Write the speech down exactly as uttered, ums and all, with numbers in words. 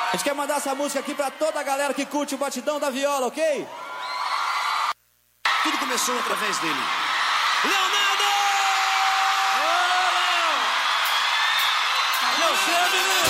A gente quer mandar essa música aqui pra toda a galera que curte o batidão da viola, ok? Tudo começou através dele. Leonardo! Você, menino!